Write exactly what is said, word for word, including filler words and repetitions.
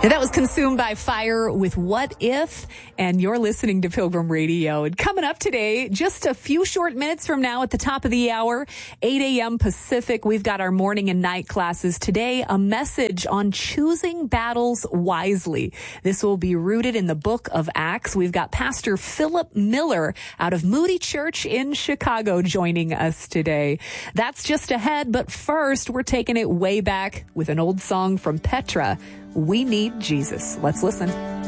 That was Consumed by Fire with What If, and you're listening to Pilgrim Radio. And coming up today, just a few short minutes from now at the top of the hour, eight a.m. Pacific, we've got our morning and night classes. Today, a message on choosing battles wisely. This will be rooted in the book of Acts. We've got Pastor Philip Miller out of Moody Church in Chicago joining us today. That's just ahead, but first, we're taking it way back with an old song from Petra. We Need Jesus. Let's listen.